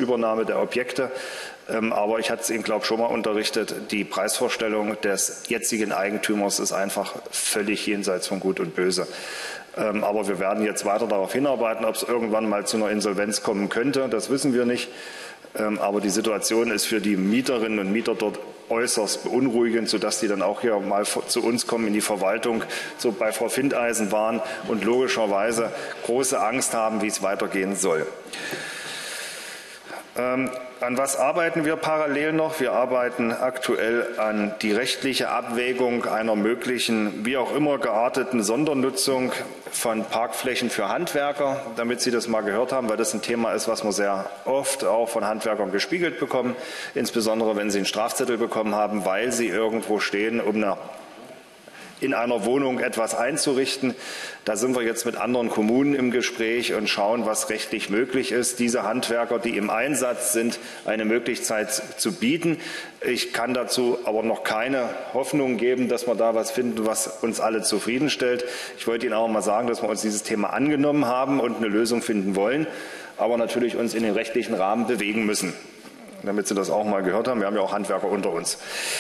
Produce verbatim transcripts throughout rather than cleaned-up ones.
Übernahme der Objekte. Aber ich hatte es Ihnen, glaube ich, schon mal unterrichtet, die Preisvorstellung des jetzigen Eigentümers ist einfach völlig jenseits von Gut und Böse. Aber wir werden jetzt weiter darauf hinarbeiten, ob es irgendwann mal zu einer Insolvenz kommen könnte. Das wissen wir nicht. Aber die Situation ist für die Mieterinnen und Mieter dort äußerst beunruhigend, sodass die dann auch hier mal zu uns kommen in die Verwaltung, so bei Frau Findeisen waren und logischerweise große Angst haben, wie es weitergehen soll. Ähm, an was arbeiten wir parallel noch? Wir arbeiten aktuell an die rechtliche Abwägung einer möglichen, wie auch immer gearteten Sondernutzung von Parkflächen für Handwerker, damit Sie das mal gehört haben, weil das ein Thema ist, was wir sehr oft auch von Handwerkern gespiegelt bekommen, insbesondere wenn sie einen Strafzettel bekommen haben, weil sie irgendwo stehen, um eine in einer Wohnung etwas einzurichten. Da sind wir jetzt mit anderen Kommunen im Gespräch und schauen, was rechtlich möglich ist, diese Handwerker, die im Einsatz sind, eine Möglichkeit zu bieten. Ich kann dazu aber noch keine Hoffnung geben, dass wir da was finden, was uns alle zufriedenstellt. Ich wollte Ihnen auch mal sagen, dass wir uns dieses Thema angenommen haben und eine Lösung finden wollen, aber natürlich uns in den rechtlichen Rahmen bewegen müssen, damit Sie das auch mal gehört haben. Wir haben ja auch Handwerker unter uns.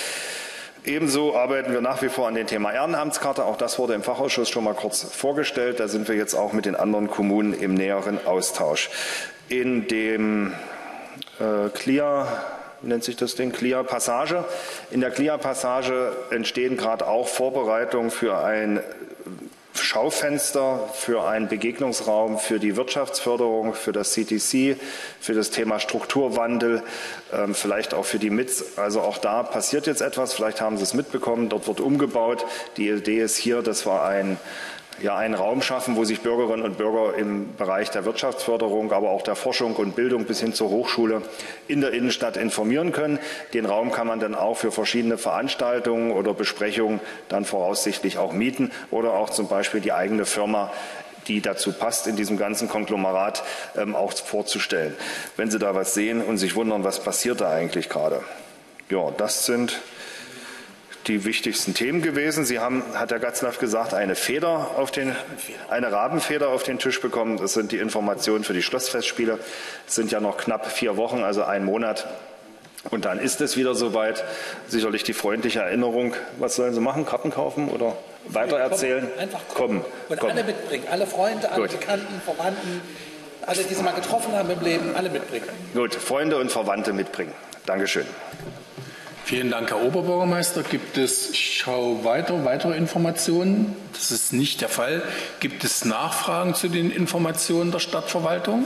Ebenso arbeiten wir nach wie vor an dem Thema Ehrenamtskarte. Auch das wurde im Fachausschuss schon mal kurz vorgestellt. Da sind wir jetzt auch mit den anderen Kommunen im näheren Austausch. In dem äh, Clear, wie nennt sich das Ding? Clear Passage. In der Clear Passage entstehen gerade auch Vorbereitungen für ein Schaufenster, für einen Begegnungsraum, für die Wirtschaftsförderung, für das C T C, für das Thema Strukturwandel, ähm, vielleicht auch für die M I Z. Also auch da passiert jetzt etwas. Vielleicht haben Sie es mitbekommen. Dort wird umgebaut. Die Idee ist hier, dass wir ein ja, einen Raum schaffen, wo sich Bürgerinnen und Bürger im Bereich der Wirtschaftsförderung, aber auch der Forschung und Bildung bis hin zur Hochschule in der Innenstadt informieren können. Den Raum kann man dann auch für verschiedene Veranstaltungen oder Besprechungen dann voraussichtlich auch mieten oder auch zum Beispiel die eigene Firma, die dazu passt, in diesem ganzen Konglomerat ähm, auch vorzustellen. Wenn Sie da was sehen und sich wundern, was passiert da eigentlich gerade. Ja, das sind die wichtigsten Themen gewesen. Sie haben, hat Herr Gatzlaff gesagt, eine Feder auf den, eine Rabenfeder auf den Tisch bekommen. Das sind die Informationen für die Schlossfestspiele. Es sind ja noch knapp vier Wochen, also ein Monat. Und dann ist es wieder soweit. Sicherlich die freundliche Erinnerung. Was sollen Sie machen? Karten kaufen oder weitererzählen? Einfach kommen. Und kommen. Alle mitbringen. Alle Freunde, alle Gut. Bekannten, Verwandten, alle, die Sie mal getroffen haben im Leben, alle mitbringen. Gut, Freunde und Verwandte mitbringen. Dankeschön. Vielen Dank, Herr Oberbürgermeister. Gibt es, ich schaue weiter, weitere Informationen? Das ist nicht der Fall. Gibt es Nachfragen zu den Informationen der Stadtverwaltung?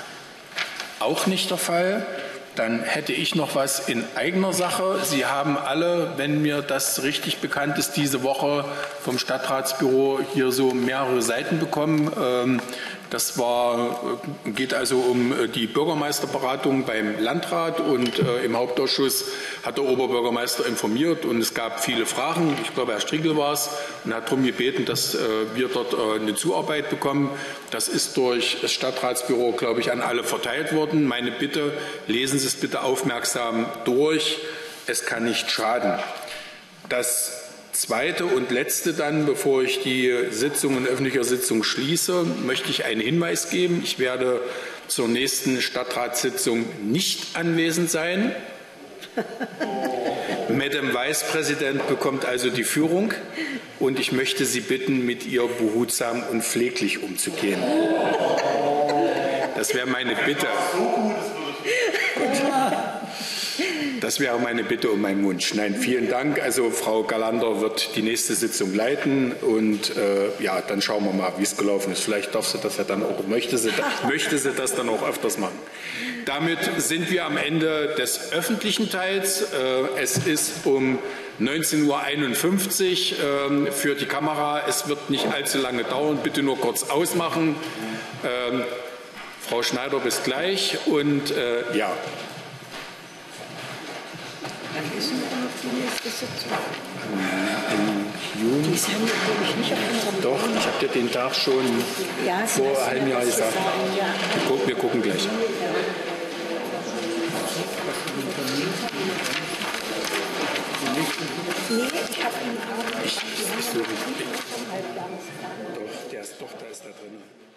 Auch nicht der Fall. Dann hätte ich noch was in eigener Sache. Sie haben alle, wenn mir das richtig bekannt ist, diese Woche vom Stadtratsbüro hier so mehrere Seiten bekommen. Das war, geht also um die Bürgermeisterberatung beim Landrat und äh, im Hauptausschuss hat der Oberbürgermeister informiert und es gab viele Fragen. Ich glaube, Herr Strigel war es und hat darum gebeten, dass äh, wir dort äh, eine Zuarbeit bekommen. Das ist durch das Stadtratsbüro, glaube ich, an alle verteilt worden. Meine Bitte, lesen Sie es bitte aufmerksam durch. Es kann nicht schaden. Das Zweite und letzte dann, bevor ich die Sitzung in öffentlicher Sitzung schließe, möchte ich einen Hinweis geben. Ich werde zur nächsten Stadtratssitzung nicht anwesend sein. Madame Vicepräsident bekommt also die Führung und ich möchte Sie bitten, mit ihr behutsam und pfleglich umzugehen. Das wäre meine Bitte. Das wäre meine Bitte und mein Wunsch. Nein, vielen Dank. Also Frau Galander wird die nächste Sitzung leiten und äh, ja, dann schauen wir mal, wie es gelaufen ist. Vielleicht darf sie das ja dann auch, möchte sie, möchte sie das dann auch öfters machen. Damit sind wir am Ende des öffentlichen Teils. Äh, es ist um neunzehn Uhr einundfünfzig äh, für die Kamera. Es wird nicht allzu lange dauern. Bitte nur kurz ausmachen. Äh, Frau Schneider, bis gleich. Und äh, ja. Wann ist denn noch die nächste Sitzung? Im Juni. Die haben wir, glaube ich, nicht auf unserem Doch, ich habe dir den Tag schon ja, vor einem halben Jahr gesagt. Ja. Wir, gucken, wir gucken gleich. Nee, ich habe ihn auch nicht. Ich, ich, ich, doch, der ist, doch, da ist da drin.